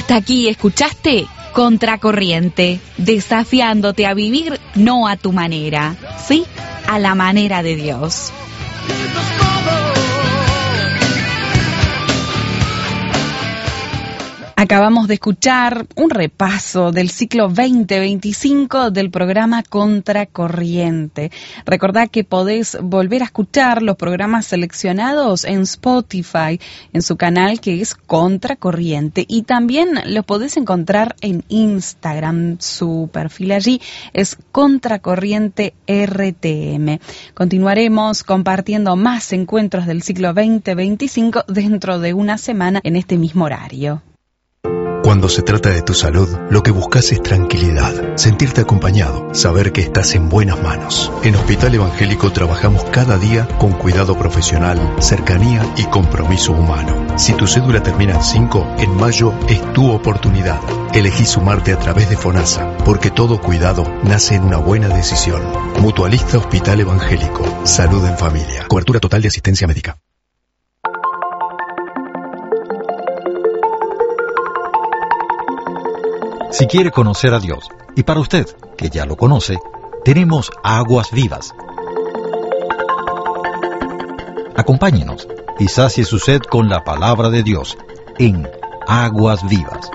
Hasta aquí escuchaste Contracorriente, desafiándote a vivir no a tu manera, sí, a la manera de Dios. Acabamos de escuchar un repaso del ciclo 2025 del programa Contracorriente. Recordá que podés volver a escuchar los programas seleccionados en Spotify, en su canal que es Contracorriente. Y también los podés encontrar en Instagram. Su perfil allí es Contracorriente RTM. Continuaremos compartiendo más encuentros del ciclo 2025 dentro de una semana en este mismo horario. Cuando se trata de tu salud, lo que buscas es tranquilidad, sentirte acompañado, saber que estás en buenas manos. En Hospital Evangélico trabajamos cada día con cuidado profesional, cercanía y compromiso humano. Si tu cédula termina en 5, en mayo es tu oportunidad. Elegí sumarte a través de FONASA, porque todo cuidado nace en una buena decisión. Mutualista Hospital Evangélico. Salud en familia. Cobertura total de asistencia médica. Si quiere conocer a Dios, y para usted, que ya lo conoce, tenemos Aguas Vivas. Acompáñenos y sacie su sed con la palabra de Dios en Aguas Vivas.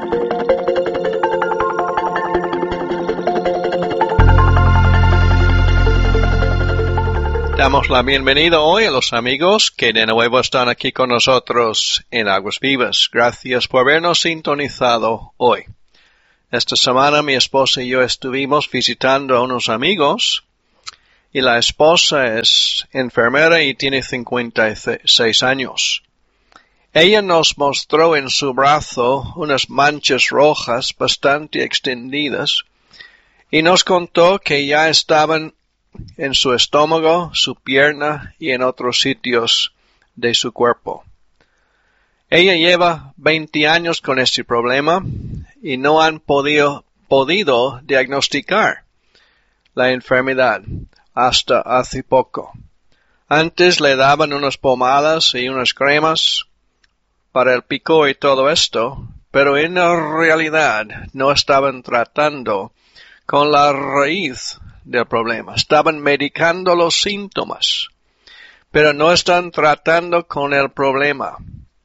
Damos la bienvenida hoy a los amigos que de nuevo están aquí con nosotros en Aguas Vivas. Gracias por habernos sintonizado hoy. Esta semana mi esposa y yo estuvimos visitando a unos amigos y la esposa es enfermera y tiene 56 años. Ella nos mostró en su brazo unas manchas rojas bastante extendidas y nos contó que ya estaban en su estómago, su pierna y en otros sitios de su cuerpo. Ella lleva 20 años con este problema y no han podido diagnosticar la enfermedad hasta hace poco. Antes le daban unas pomadas y unas cremas para el pico y todo esto, pero en realidad no estaban tratando con la raíz del problema. Estaban medicando los síntomas, pero no están tratando con el problema.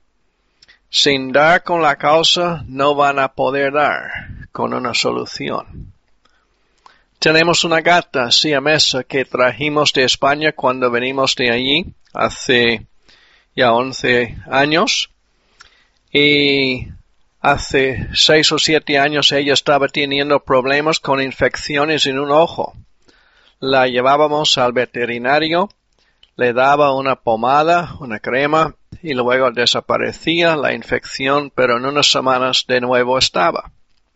Sin dar con la causa, no van a poder dar con una solución. Tenemos una gata siamesa que trajimos de España cuando venimos de allí hace ya 11 años. Y hace 6 o 7 años ella estaba teniendo problemas con infecciones en un ojo. La llevábamos al veterinario, le daba una pomada, una crema, y luego desaparecía la infección, pero en unas semanas de nuevo estaba.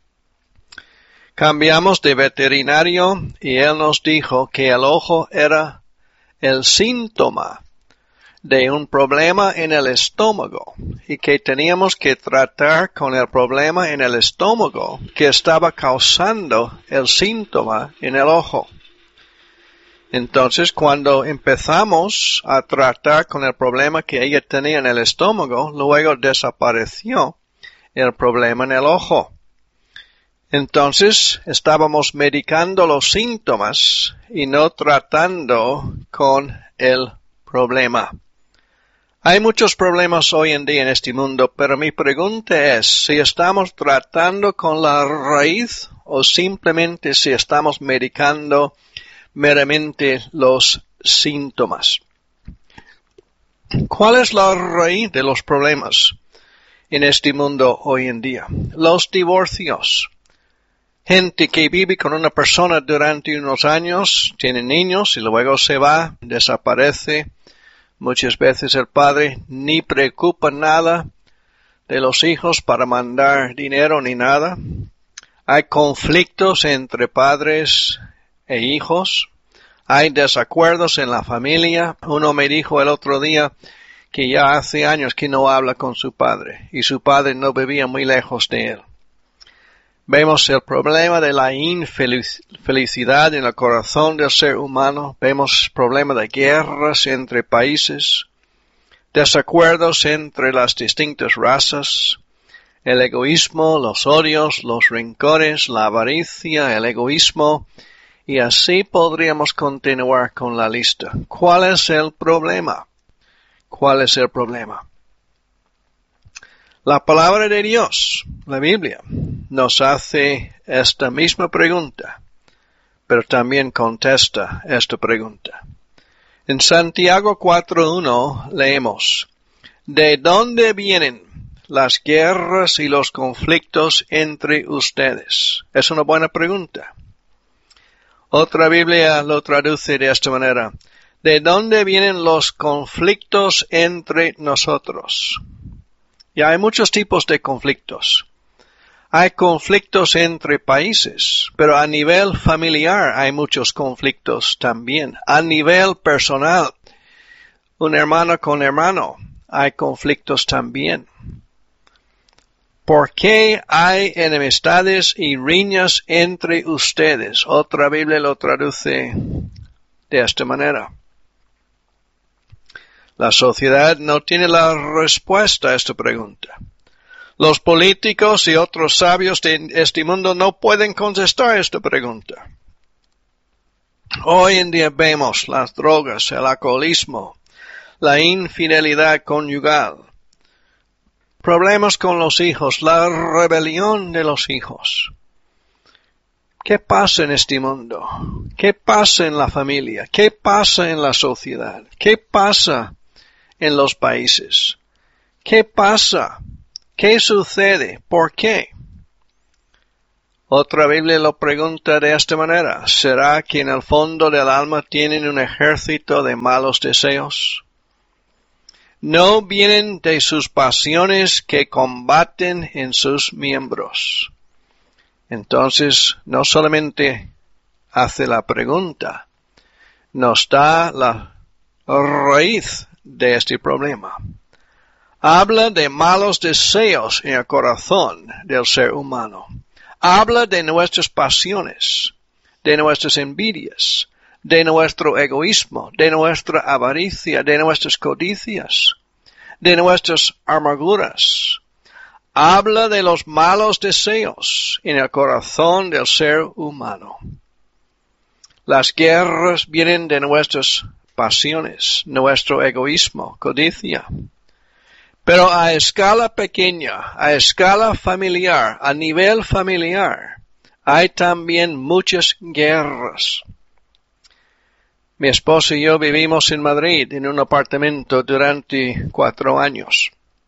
Cambiamos de veterinario y él nos dijo que el ojo era el síntoma de un problema en el estómago y que teníamos que tratar con el problema en el estómago que estaba causando el síntoma en el ojo. Entonces, cuando empezamos a tratar con el problema que ella tenía en el estómago, luego desapareció el problema en el ojo. Entonces, estábamos medicando los síntomas y no tratando con el problema. Hay muchos problemas hoy en día en este mundo, pero mi pregunta es si estamos tratando con la raíz o simplemente si estamos medicando meramente los síntomas. ¿Cuál es la raíz de los problemas en este mundo hoy en día? Los divorcios. Gente que vive con una persona durante unos años, tiene niños y luego se va, desaparece. Muchas veces el padre ni preocupa nada de los hijos para mandar dinero ni nada. Hay conflictos entre padres e hijos. Hay desacuerdos en la familia. Uno me dijo el otro día que ya hace años que no habla con su padre y su padre no vivía muy lejos de él. Vemos el problema de la infelicidad en el corazón del ser humano. Vemos el problema de guerras entre países, desacuerdos entre las distintas razas, el egoísmo, los odios, los rencores, la avaricia, el egoísmo, y así podríamos continuar con la lista. ¿Cuál es el problema? ¿Cuál es el problema? La palabra de Dios, la Biblia, nos hace esta misma pregunta, pero también contesta esta pregunta. En Santiago 4:1 leemos, ¿de dónde vienen las guerras y los conflictos entre ustedes? Es una buena pregunta. Otra Biblia lo traduce de esta manera, ¿de dónde vienen los conflictos entre nosotros? Y hay muchos tipos de conflictos. Hay conflictos entre países, pero a nivel familiar hay muchos conflictos también. A nivel personal, un hermano con hermano, hay conflictos también. ¿Por qué hay enemistades y riñas entre ustedes? Otra Biblia lo traduce de esta manera. La sociedad no tiene la respuesta a esta pregunta. Los políticos y otros sabios de este mundo no pueden contestar esta pregunta. Hoy en día vemos las drogas, el alcoholismo, la infidelidad conyugal, problemas con los hijos, la rebelión de los hijos. ¿Qué pasa en este mundo? ¿Qué pasa en la familia? ¿Qué pasa en la sociedad? ¿Qué pasa en los países? ¿Qué pasa? ¿Qué sucede? ¿Por qué? Otra Biblia lo pregunta de esta manera. ¿Será que en el fondo del alma tienen un ejército de malos deseos? ¿No vienen de sus pasiones que combaten en sus miembros? Entonces, no solamente hace la pregunta, nos da la raíz de este problema. Habla de malos deseos en el corazón del ser humano. Habla de nuestras pasiones, de nuestras envidias, de nuestro egoísmo, de nuestra avaricia, de nuestras codicias, de nuestras amarguras. Habla de los malos deseos en el corazón del ser humano. Las guerras vienen de nuestras pasiones, nuestro egoísmo, codicia. Pero a escala pequeña, a escala familiar, a nivel familiar, hay también muchas guerras. Mi esposa y yo vivimos en Madrid en un apartamento durante 4 años.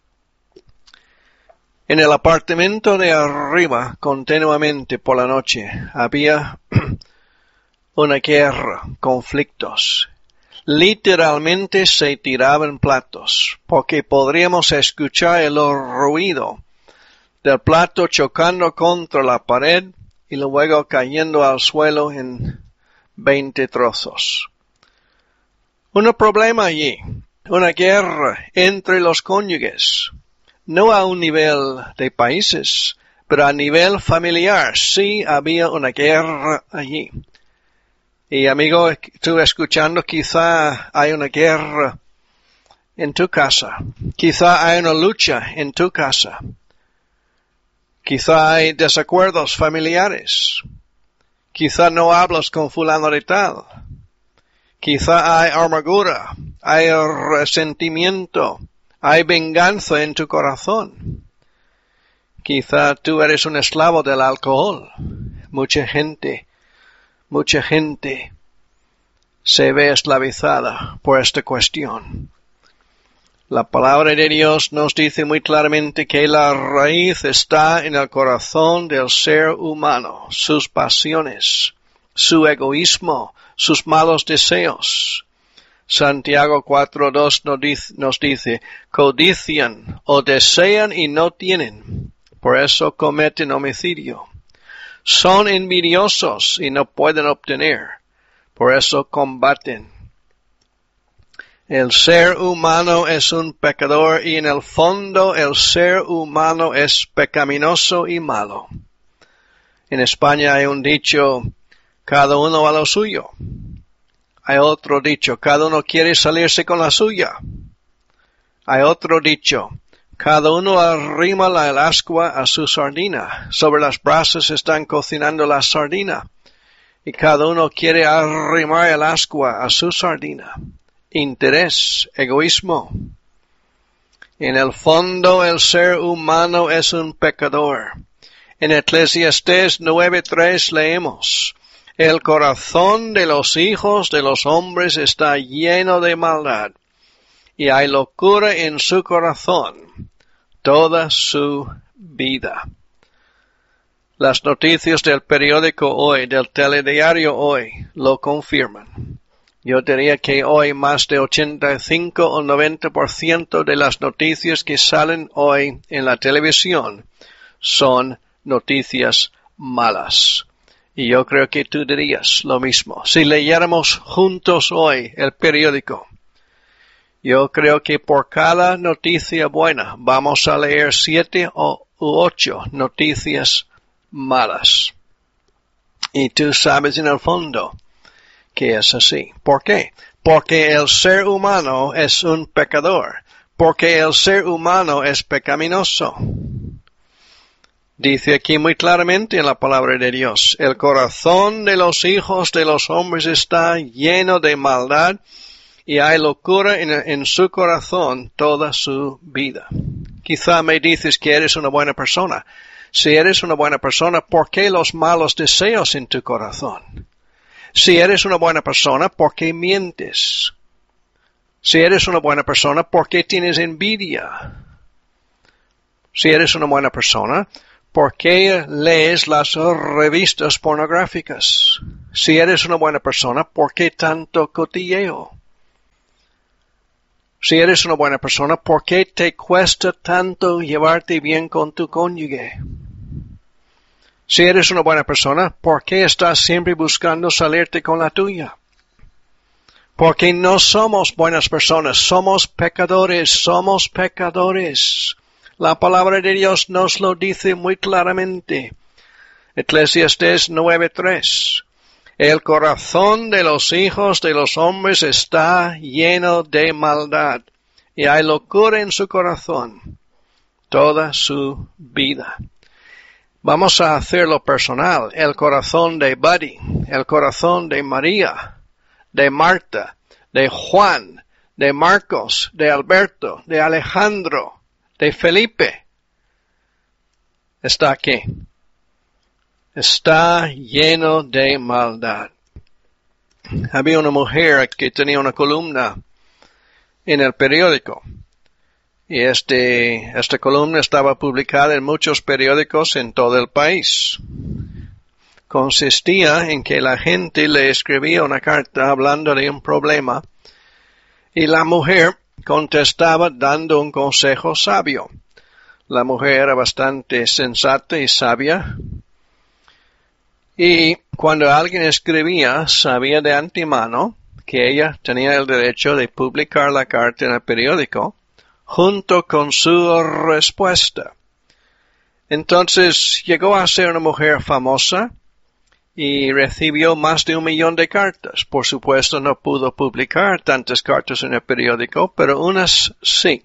En el apartamento de arriba, continuamente por la noche, había una guerra, conflictos. Literalmente se tiraban platos, porque podríamos escuchar el ruido del plato chocando contra la pared y luego cayendo al suelo en 20 trozos. Un problema allí, una guerra entre los cónyuges, no a un nivel de países, pero a nivel familiar sí había una guerra allí. Y amigo, tú escuchando, quizá hay una guerra en tu casa. Quizá hay una lucha en tu casa. Quizá hay desacuerdos familiares. Quizá no hablas con fulano de tal. Quizá hay amargura, hay resentimiento, hay venganza en tu corazón. Quizá tú eres un esclavo del alcohol. Mucha gente se ve esclavizada por esta cuestión. La palabra de Dios nos dice muy claramente que la raíz está en el corazón del ser humano, sus pasiones, su egoísmo, sus malos deseos. Santiago 4:2 nos dice, codician o desean y no tienen, por eso cometen homicidio. Son envidiosos y no pueden obtener, por eso combaten. El ser humano es un pecador y en el fondo el ser humano es pecaminoso y malo. En España hay un dicho, cada uno a lo suyo. Hay otro dicho, cada uno quiere salirse con la suya. Hay otro dicho, Cada uno arrima el ascua a su sardina. Sobre las brasas están cocinando la sardina. Y cada uno quiere arrimar el ascua a su sardina. Interés, egoísmo. En el fondo el ser humano es un pecador. En Eclesiastés 9:3 leemos: el corazón de los hijos de los hombres está lleno de maldad, y hay locura en su corazón toda su vida. Las noticias del periódico hoy, del telediario hoy, lo confirman. Yo diría que hoy más de 85 o 90% de las noticias que salen hoy en la televisión son noticias malas. Y yo creo que tú dirías lo mismo. Si leyéramos juntos hoy el periódico, yo creo que por cada noticia buena vamos a leer 7 u 8 noticias malas. Y tú sabes en el fondo que es así. ¿Por qué? Porque el ser humano es un pecador. Porque el ser humano es pecaminoso. Dice aquí muy claramente en la palabra de Dios: el corazón de los hijos de los hombres está lleno de maldad, y hay locura en su corazón toda su vida. Quizá me dices que eres una buena persona. Si eres una buena persona, ¿por qué los malos deseos en tu corazón? Si eres una buena persona, ¿por qué mientes? Si eres una buena persona, ¿por qué tienes envidia? Si eres una buena persona, ¿por qué lees las revistas pornográficas? Si eres una buena persona, ¿por qué tanto cotilleo? Si eres una buena persona, ¿por qué te cuesta tanto llevarte bien con tu cónyuge? Si eres una buena persona, ¿por qué estás siempre buscando salirte con la tuya? Porque no somos buenas personas, somos pecadores, somos pecadores. La palabra de Dios nos lo dice muy claramente. Eclesiastés 9:3. El corazón de los hijos de los hombres está lleno de maldad, y hay locura en su corazón toda su vida. Vamos a hacerlo personal. El corazón de Buddy, el corazón de María, de Marta, de Juan, de Marcos, de Alberto, de Alejandro, de Felipe, está aquí. Está lleno de maldad. Había una mujer que tenía una columna en el periódico. Y esta columna estaba publicada en muchos periódicos en todo el país. Consistía en que la gente le escribía una carta hablando de un problema, y la mujer contestaba dando un consejo sabio. La mujer era bastante sensata y sabia, y cuando alguien escribía, sabía de antemano que ella tenía el derecho de publicar la carta en el periódico, junto con su respuesta. Entonces llegó a ser una mujer famosa y recibió más de 1 millón de cartas. Por supuesto no pudo publicar tantas cartas en el periódico, pero unas sí.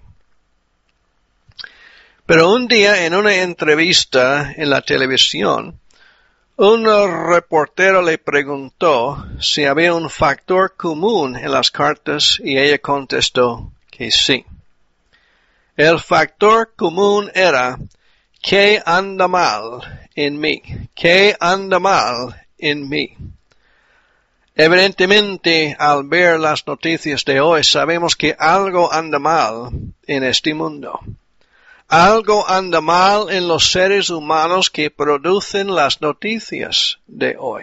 Pero un día en una entrevista en la televisión, un reportero le preguntó si había un factor común en las cartas y ella contestó que sí. El factor común era: ¿qué anda mal en mí? ¿Qué anda mal en mí? Evidentemente, al ver las noticias de hoy, sabemos que algo anda mal en este mundo. Algo anda mal en los seres humanos que producen las noticias de hoy.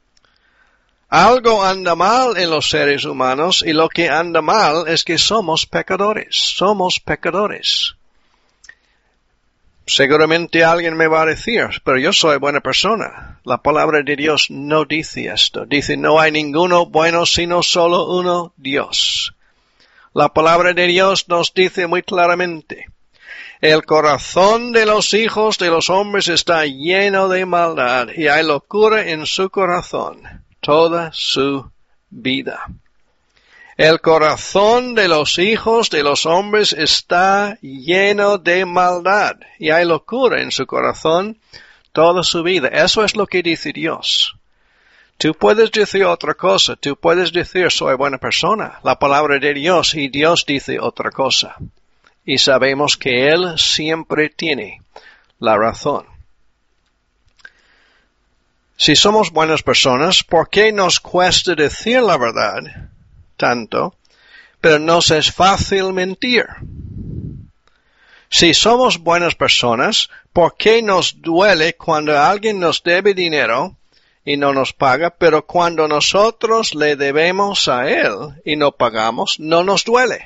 Algo anda mal en los seres humanos, y lo que anda mal es que somos pecadores. Somos pecadores. Seguramente alguien me va a decir: pero yo soy buena persona. La palabra de Dios no dice esto. Dice: no hay ninguno bueno sino solo uno, Dios. La palabra de Dios nos dice muy claramente: el corazón de los hijos de los hombres está lleno de maldad, y hay locura en su corazón toda su vida. El corazón de los hijos de los hombres está lleno de maldad y hay locura en su corazón toda su vida. Eso es lo que dice Dios. Tú puedes decir otra cosa. Tú puedes decir soy buena persona. La palabra de Dios y Dios dice otra cosa. Y sabemos que Él siempre tiene la razón. Si somos buenas personas, ¿por qué nos cuesta decir la verdad tanto, pero nos es fácil mentir? Si somos buenas personas, ¿por qué nos duele cuando alguien nos debe dinero y no nos paga, pero cuando nosotros le debemos a Él y no pagamos, no nos duele?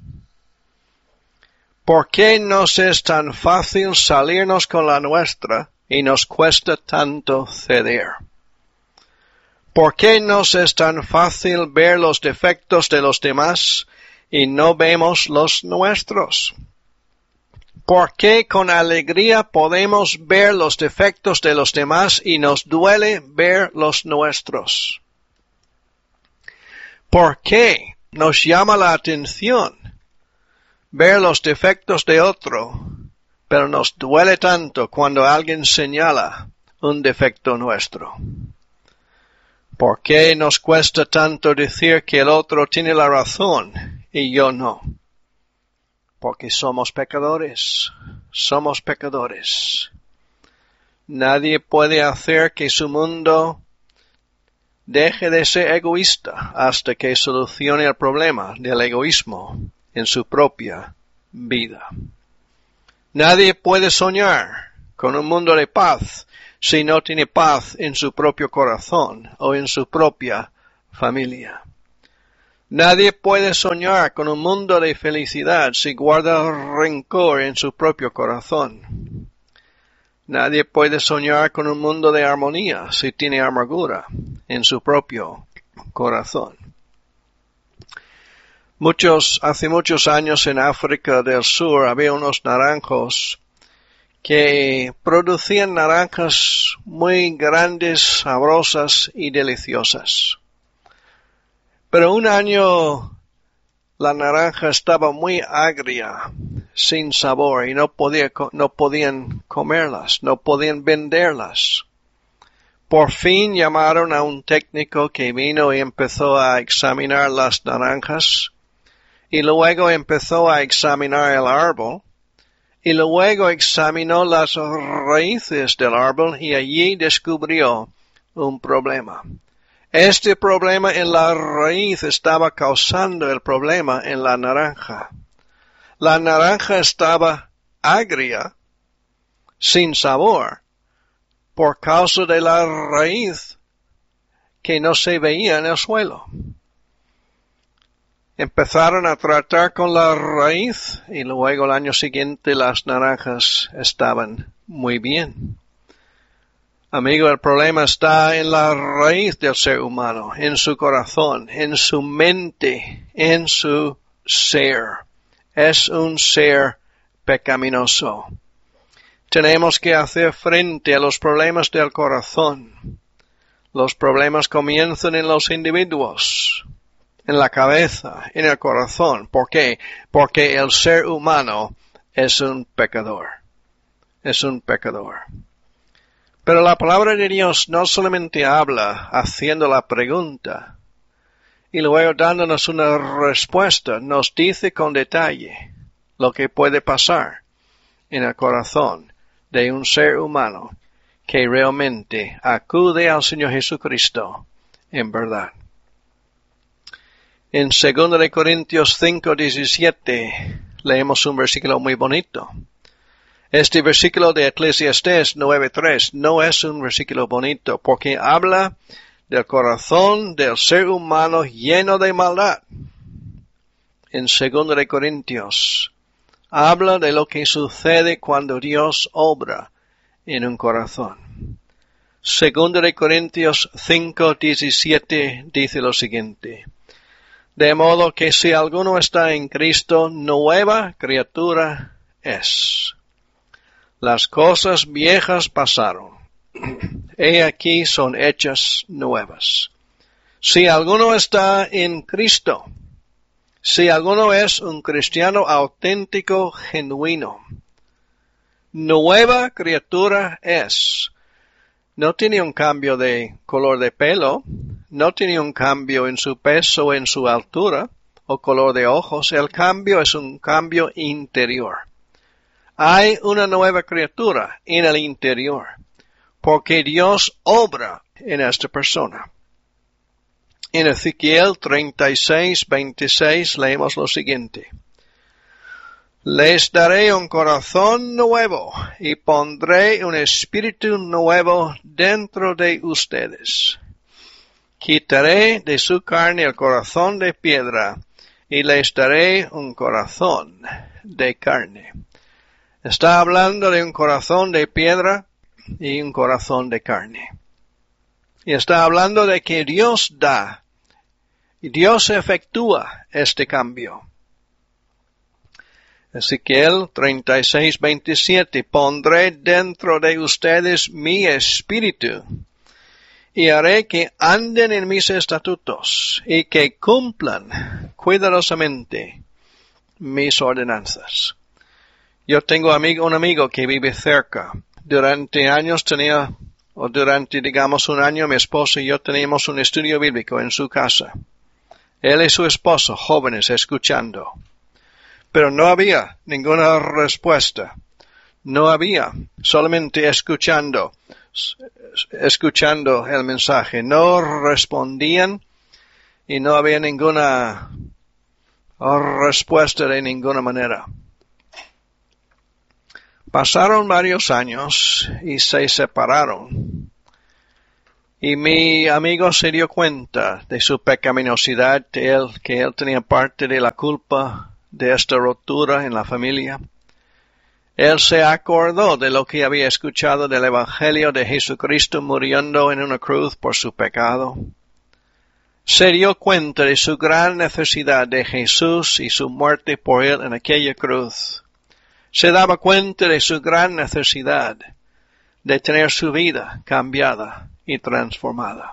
¿Por qué nos es tan fácil salirnos con la nuestra y nos cuesta tanto ceder? ¿Por qué nos es tan fácil ver los defectos de los demás y no vemos los nuestros? ¿Por qué con alegría podemos ver los defectos de los demás y nos duele ver los nuestros? ¿Por qué nos llama la atención ver los defectos de otro, pero nos duele tanto cuando alguien señala un defecto nuestro? ¿Por qué nos cuesta tanto decir que el otro tiene la razón y yo no? Porque somos pecadores. Somos pecadores. Nadie puede hacer que su mundo deje de ser egoísta hasta que solucione el problema del egoísmo en su propia vida. Nadie puede soñar con un mundo de paz si no tiene paz en su propio corazón o en su propia familia. Nadie puede soñar con un mundo de felicidad si guarda rencor en su propio corazón. Nadie puede soñar con un mundo de armonía si tiene amargura en su propio corazón. Hace muchos años en África del Sur había unos naranjos que producían naranjas muy grandes, sabrosas y deliciosas. Pero un año la naranja estaba muy agria, sin sabor, y no podían comerlas, no podían venderlas. Por fin llamaron a un técnico que vino y empezó a examinar las naranjas, y luego empezó a examinar el árbol, y luego examinó las raíces del árbol y allí descubrió un problema. Este problema en la raíz estaba causando el problema en la naranja. La naranja estaba agria, sin sabor, por causa de la raíz que no se veía en el suelo. Empezaron a tratar con la raíz y luego el año siguiente las naranjas estaban muy bien. Amigo, el problema está en la raíz del ser humano, en su corazón, en su mente, en su ser. Es un ser pecaminoso. Tenemos que hacer frente a los problemas del corazón. Los problemas comienzan en los individuos, en la cabeza, en el corazón. ¿Por qué? Porque el ser humano es un pecador. Es un pecador. Pero la palabra de Dios no solamente habla haciendo la pregunta y luego dándonos una respuesta, nos dice con detalle lo que puede pasar en el corazón de un ser humano que realmente acude al Señor Jesucristo en verdad. En 2 Corintios 5:17 leemos un versículo muy bonito. Este versículo de Eclesiastés 9:3 no es un versículo bonito porque habla del corazón del ser humano lleno de maldad. En 2 Corintios habla de lo que sucede cuando Dios obra en un corazón. 2 Corintios 5:17 dice lo siguiente: de modo que si alguno está en Cristo, nueva criatura es. Las cosas viejas pasaron. He aquí son hechas nuevas. Si alguno está en Cristo, Si alguno es un cristiano auténtico, genuino, nueva criatura es. No tiene un cambio de color de pelo, no tiene un cambio en su peso, en su altura o color de ojos. El cambio es un cambio interior. Hay una nueva criatura en el interior, porque Dios obra en esta persona. En Ezequiel 36:26 leemos lo siguiente. Les daré un corazón nuevo y pondré un espíritu nuevo dentro de ustedes. Quitaré de su carne el corazón de piedra y les daré un corazón de carne. Está hablando de un corazón de piedra y un corazón de carne. Y está hablando de que Dios da y Dios efectúa este cambio. Ezequiel 36:27, pondré dentro de ustedes mi espíritu y haré que anden en mis estatutos y que cumplan cuidadosamente mis ordenanzas. Yo tengo un amigo que vive cerca. Durante un año, mi esposa y yo teníamos un estudio bíblico en su casa. Él y su esposo, jóvenes, escuchando. Pero no había ninguna respuesta. No había, solamente escuchando el mensaje. No respondían y no había ninguna respuesta de ninguna manera. Pasaron varios años y se separaron. Y mi amigo se dio cuenta de su pecaminosidad, que él tenía parte de la culpa de esta ruptura en la familia. Él se acordó de lo que había escuchado del Evangelio de Jesucristo muriendo en una cruz por su pecado. Se dio cuenta de su gran necesidad de Jesús y su muerte por él en aquella cruz. Se daba cuenta de su gran necesidad de tener su vida cambiada y transformada.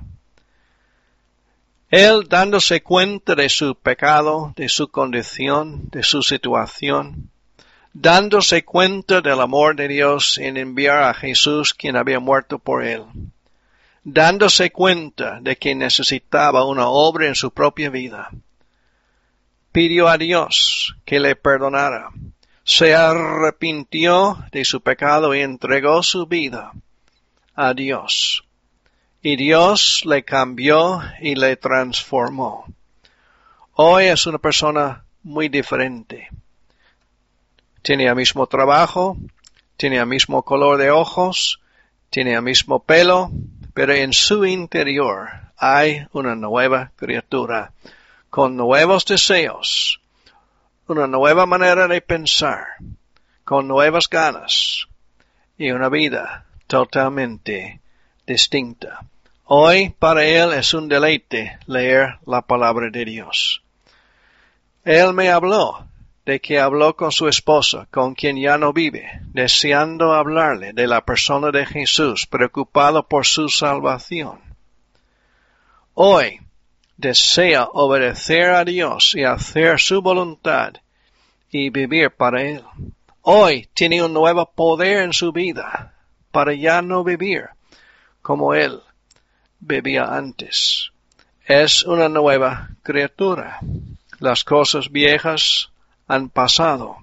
Él, dándose cuenta de su pecado, de su condición, de su situación, dándose cuenta del amor de Dios en enviar a Jesús quien había muerto por él, dándose cuenta de que necesitaba una obra en su propia vida, pidió a Dios que le perdonara, se arrepintió de su pecado y entregó su vida a Dios. Y Dios le cambió y le transformó. Hoy es una persona muy diferente. Tiene el mismo trabajo, tiene el mismo color de ojos, tiene el mismo pelo, pero en su interior hay una nueva criatura, con nuevos deseos, una nueva manera de pensar, con nuevas ganas y una vida totalmente distinta. Hoy para él es un deleite leer la palabra de Dios. Él me habló de que habló con su esposa, con quien ya no vive, deseando hablarle de la persona de Jesús, preocupado por su salvación. Hoy desea obedecer a Dios y hacer su voluntad y vivir para Él. Hoy tiene un nuevo poder en su vida para ya no vivir como Él vivía antes. Es una nueva criatura. Las cosas viejas han pasado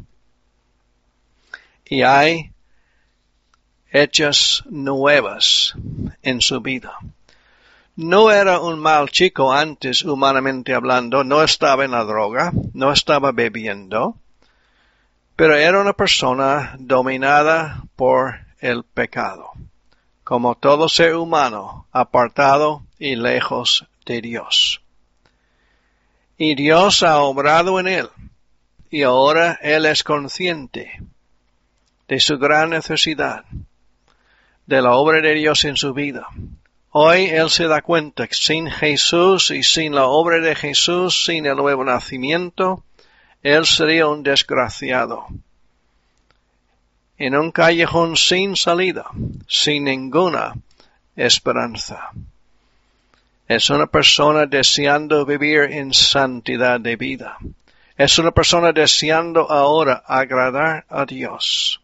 y hay hechas nuevas en su vida. No era un mal chico antes, humanamente hablando, no estaba en la droga, no estaba bebiendo, pero era una persona dominada por el pecado, como todo ser humano, apartado y lejos de Dios. Y Dios ha obrado en él, y ahora él es consciente de su gran necesidad, de la obra de Dios en su vida. Hoy él se da cuenta que sin Jesús y sin la obra de Jesús, sin el nuevo nacimiento, él sería un desgraciado. En un callejón sin salida, sin ninguna esperanza. Es una persona deseando vivir en santidad de vida. Es una persona deseando ahora agradar a Dios.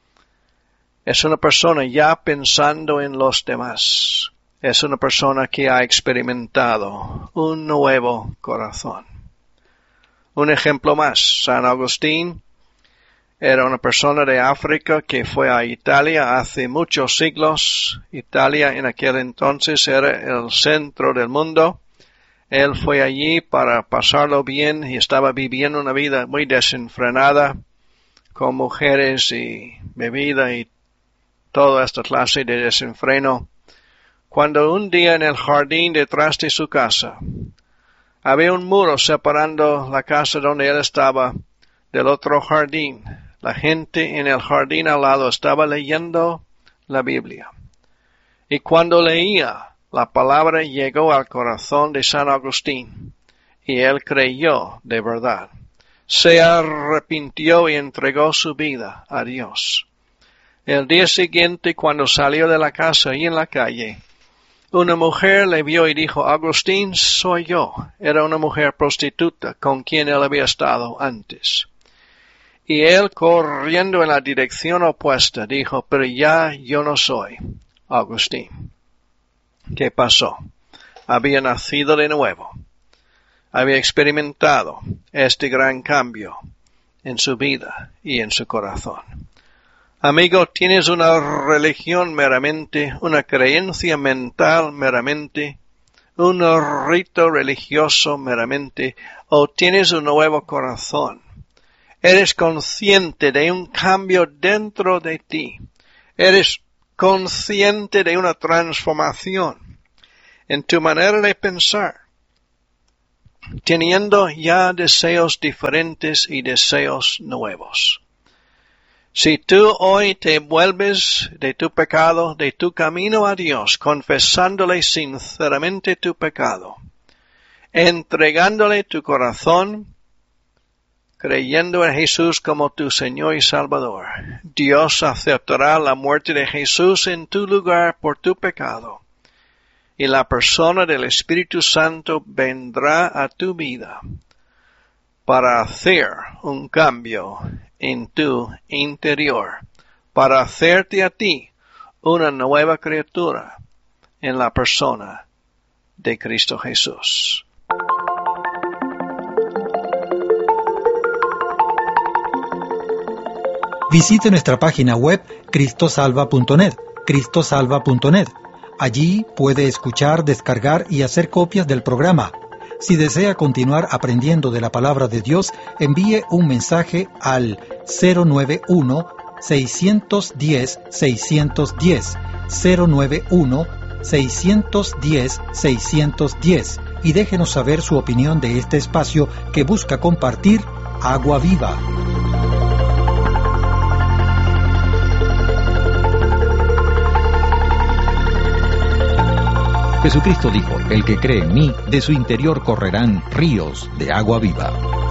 Es una persona ya pensando en los demás. Es una persona que ha experimentado un nuevo corazón. Un ejemplo más, San Agustín era una persona de África que fue a Italia hace muchos siglos. Italia en aquel entonces era el centro del mundo. Él fue allí para pasarlo bien y estaba viviendo una vida muy desenfrenada con mujeres y bebida y toda esta clase de desenfreno. Cuando un día en el jardín detrás de su casa había un muro separando la casa donde él estaba del otro jardín. La gente en el jardín al lado estaba leyendo la Biblia. Y cuando leía, la palabra llegó al corazón de San Agustín, y él creyó de verdad. Se arrepintió y entregó su vida a Dios. El día siguiente, cuando salió de la casa y en la calle, una mujer le vio y dijo, Agustín, soy yo. Era una mujer prostituta con quien él había estado antes. Y él, corriendo en la dirección opuesta, dijo, pero ya yo no soy Agustín. ¿Qué pasó? Había nacido de nuevo. Había experimentado este gran cambio en su vida y en su corazón. Amigo, tienes una religión meramente, una creencia mental meramente, un rito religioso meramente, o tienes un nuevo corazón. Eres consciente de un cambio dentro de ti. Eres consciente de una transformación en tu manera de pensar, teniendo ya deseos diferentes y deseos nuevos. Si tú hoy te vuelves de tu pecado, de tu camino a Dios, confesándole sinceramente tu pecado, entregándole tu corazón, creyendo en Jesús como tu Señor y Salvador, Dios aceptará la muerte de Jesús en tu lugar por tu pecado, y la persona del Espíritu Santo vendrá a tu vida para hacer un cambio en tu interior, para hacerte a ti una nueva criatura en la persona de Cristo Jesús. Visite nuestra página web cristosalva.net, cristosalva.net. Allí puede escuchar, descargar y hacer copias del programa. Si desea continuar aprendiendo de la palabra de Dios, envíe un mensaje al 091-610-610, 091-610-610 y déjenos saber su opinión de este espacio que busca compartir agua viva. Jesucristo dijo, el que cree en mí, de su interior correrán ríos de agua viva.